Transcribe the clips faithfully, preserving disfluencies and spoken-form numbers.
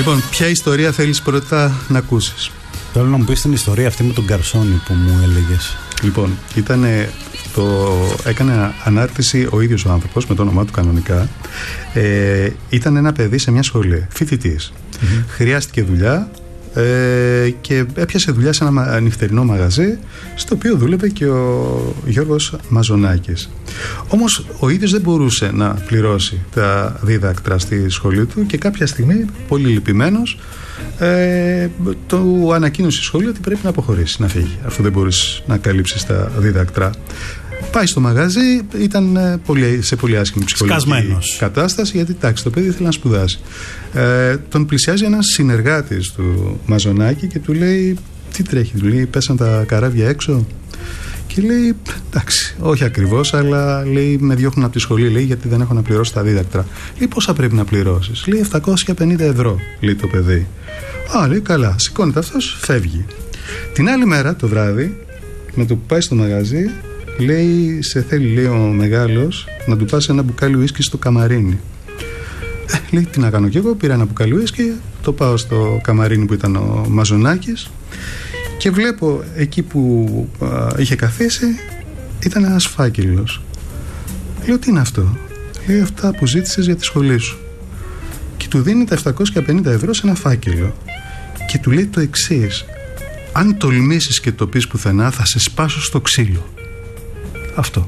Λοιπόν, ποια ιστορία θέλεις πρώτα να ακούσεις? Θέλω να μου πεις την ιστορία αυτή με τον Γκαρσόνι που μου έλεγες. Λοιπόν, ήτανε, το, έκανε ανάρτηση ο ίδιος ο άνθρωπος με το όνομά του κανονικά. Ε, ήταν ένα παιδί σε μια σχολή, φοιτητής. Mm-hmm. Χρειάστηκε δουλειά ε, και έπιασε δουλειά σε ένα νυχτερινό μαγαζί, στο οποίο δούλευε και ο Γιώργος Μαζονάκης. Όμως ο ίδιος δεν μπορούσε να πληρώσει τα δίδακτρα στη σχολή του και κάποια στιγμή, πολύ λυπημένος, ε, του ανακοίνωσε η σχολή ότι πρέπει να αποχωρήσει, να φύγει, αφού δεν μπορείς να καλύψεις τα δίδακτρα. Πάει στο μαγαζί, ήταν πολύ, σε πολύ άσχημη ψυχολογική Σκασμένος. κατάσταση, γιατί τάξη, το παιδί ήθελε να σπουδάσει. Ε, τον πλησιάζει ένας συνεργάτης του Μαζονάκη και του λέει: τι τρέχει, του λέει, πέσαν τα καράβια έξω? Και λέει: εντάξει, όχι ακριβώς, αλλά λέει, με διώχνουν από τη σχολή, λέει, γιατί δεν έχω να πληρώσω τα δίδακτρα. Λέει: πόσα πρέπει να πληρώσεις? Λέει: επτακόσια πενήντα ευρώ, λέει το παιδί. Α, λέει, καλά, σηκώνεται αυτός, φεύγει. Την άλλη μέρα το βράδυ, με το που πάει στο μαγαζί, λέει, σε θέλει, λέει, ο μεγάλος να του πάσει ένα μπουκάλι ουίσκι στο καμαρίνι. Ε, λέει, τι να κάνω κι εγώ, πήρα ένα μπουκάλι ουίσκι, το πάω στο καμαρίνι που ήταν ο Μαζονάκης και βλέπω εκεί που α, είχε καθίσει ήταν ένας φάκελος. Λέω: τι είναι αυτό? Λέει: αυτά που ζήτησες για τη σχολή σου. Και του δίνει τα επτακόσια πενήντα ευρώ σε ένα φάκελο και του λέει το εξής: αν τολμήσεις και το πεις πουθενά, θα σε σπάσω στο ξύλο. Αυτό.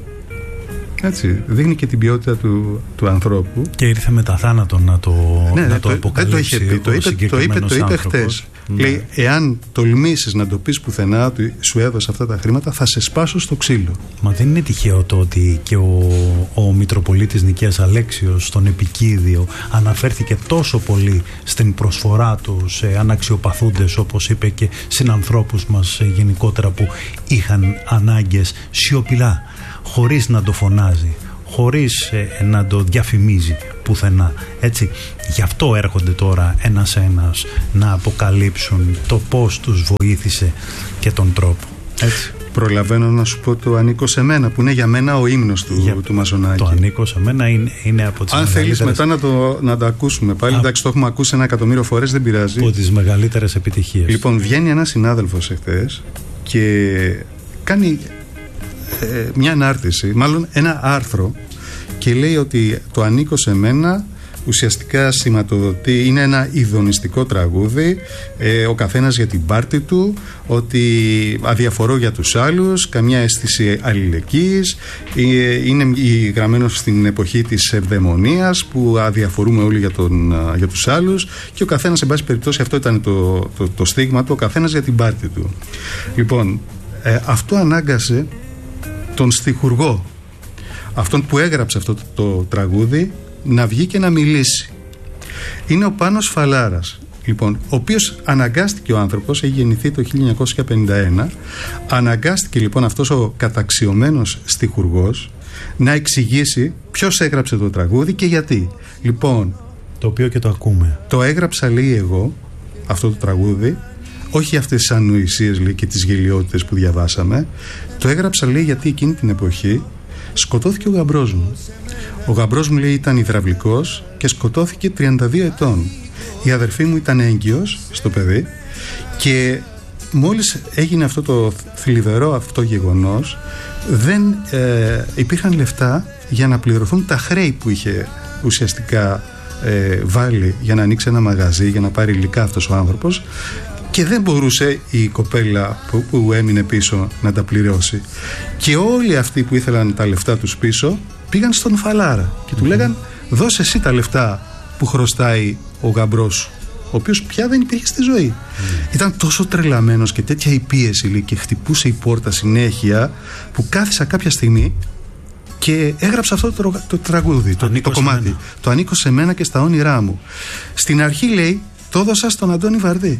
Έτσι, δείχνει και την ποιότητα του, του ανθρώπου. Και ήρθε μετά θάνατο να το, ναι, να ναι, το αποκαλύψει. Δεν το είχε πει, το είπε, το είπε, το είπε χτες. Ναι. Λέει, εάν τολμήσεις να το πεις πουθενά ότι σου έδωσα αυτά τα χρήματα, θα σε σπάσω στο ξύλο. Μα δεν είναι τυχαίο το ότι και ο, ο Μητροπολίτης Νικαίας Αλέξιος στον Επικίδιο αναφέρθηκε τόσο πολύ στην προσφορά του σε αναξιοπαθούντες, όπως είπε, και συνανθρώπους μας γενικότερα που είχαν ανάγκες, σιωπηλά, χωρίς να το φωνάζει, χωρίς ε, να το διαφημίζει πουθενά. Έτσι, γι' αυτό έρχονται τώρα ένας-ένας να αποκαλύψουν το πώς τους βοήθησε και τον τρόπο. Έτσι. Προλαβαίνω να σου πω το «Ανήκω σε μένα», που είναι για μένα ο ύμνος του, για, του Μαζονάκη. Το «Ανήκω σε μένα» είναι, είναι από τις Αν μεγαλύτερες... θέλεις μετά να το, να το ακούσουμε πάλι, Α... εντάξει, το έχουμε ακούσει ένα εκατομμύριο φορές, δεν πειράζει. Από τις μεγαλύτερες επιτυχίες. Λοιπόν, βγαίνει ένας συνάδελφος εχθές και κάνει ε, μια ανάρτηση, μάλλον ένα άρθρο, και λέει ότι το «Ανήκω σε μένα» ουσιαστικά σηματοδοτεί, είναι ένα ειδονιστικό τραγούδι, ε, ο καθένας για την πάρτη του, ότι αδιαφορώ για τους άλλους, καμιά αίσθηση αλληλεγγύης, ε, είναι γραμμένο στην εποχή της ευδαιμονίας που αδιαφορούμε όλοι για, τον, για τους άλλους, και ο καθένας, σε πάση περιπτώσει, αυτό ήταν το, το, το στίγμα του, ο καθένας για την πάρτη του. Λοιπόν, ε, αυτό ανάγκασε τον στιχουργό, αυτόν που έγραψε αυτό το, το τραγούδι, να βγει και να μιλήσει. Είναι ο Πάνος Φαλάρας, λοιπόν, ο οποίος αναγκάστηκε, ο άνθρωπος έχει γεννηθεί το χίλια εννιακόσια πενήντα ένα, αναγκάστηκε λοιπόν αυτός ο καταξιωμένος στιχουργός να εξηγήσει ποιος έγραψε το τραγούδι και γιατί. Λοιπόν, το οποίο και το ακούμε. Το έγραψα, λέει, εγώ αυτό το τραγούδι, όχι αυτές τις ανοησίες, λέει, και τις γελιότητες που διαβάσαμε. Το έγραψα, λέει, γιατί εκείνη την εποχή σκοτώθηκε ο γαμπρός μου. Ο γαμπρός μου, λέει, ήταν υδραυλικός και σκοτώθηκε τριάντα δύο ετών. Η αδερφή μου ήταν έγκυος στο παιδί και μόλις έγινε αυτό το θλιβερό αυτό γεγονός, δεν ε, υπήρχαν λεφτά για να πληρωθούν τα χρέη που είχε ουσιαστικά ε, βάλει για να ανοίξει ένα μαγαζί, για να πάρει υλικά αυτός ο άνθρωπος, και δεν μπορούσε η κοπέλα που, που έμεινε πίσω να τα πληρώσει. Και όλοι αυτοί που ήθελαν τα λεφτά τους πίσω πήγαν στον Φαλάρα και του mm-hmm. λέγαν: δώσε εσύ τα λεφτά που χρωστάει ο γαμπρός σου, ο οποίος πια δεν υπήρχε στη ζωή. Mm. Ήταν τόσο τρελαμένος και τέτοια η πίεση, λέει, και χτυπούσε η πόρτα συνέχεια, που κάθισα κάποια στιγμή και έγραψα αυτό το, το, το τραγούδι, το, το κομμάτι. Μένα. Το «Ανήκω σε μένα και στα όνειρά μου». Στην αρχή, λέει, το έδωσα στον Αντώνη Βαρδί.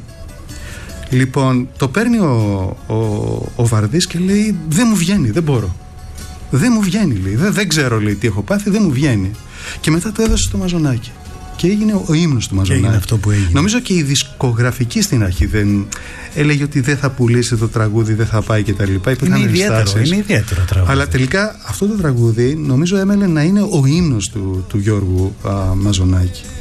Λοιπόν, το παίρνει ο, ο, ο Βαρδής και λέει: δεν μου βγαίνει, δεν μπορώ. Δεν μου βγαίνει, λέει. Δεν, δεν ξέρω, λέει, τι έχω πάθει, δεν μου βγαίνει. Και μετά το έδωσε στο Μαζονάκη. Και έγινε ο ύμνος του Μαζονάκη. Έγινε αυτό που έγινε. Νομίζω και η δισκογραφική στην αρχή δεν έλεγε ότι δεν θα πουλήσει το τραγούδι, δεν θα πάει κτλ. Είναι ιδιαίτερο, είναι ιδιαίτερο τραγούδι. Αλλά τελικά αυτό το τραγούδι νομίζω έμελε να είναι ο ύμνος του, του Γιώργου α, Μαζονάκη.